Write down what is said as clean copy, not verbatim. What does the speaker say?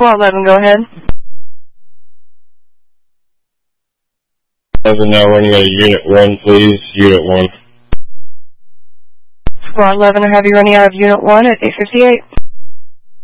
Squad 11, go ahead. 11 now running out of Unit 1, please. Unit 1. Squad 11, I have you running out of Unit 1 at 8:58.